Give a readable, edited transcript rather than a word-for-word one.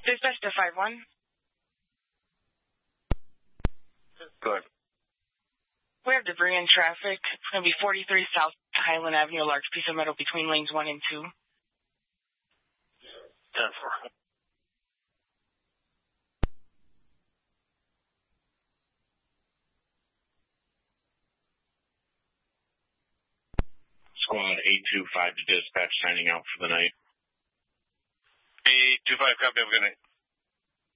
Dispatch to 5-1. Good. We have debris in traffic. It's going to be 43 South Highland Avenue, a large piece of metal between lanes 1 and 2. 10-4. Squad 825 to dispatch, signing out for the night. 825, copy, have a good night.